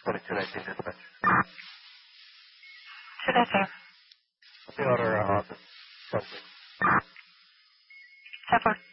2219 dispatch. Should I say? The order office. Separate.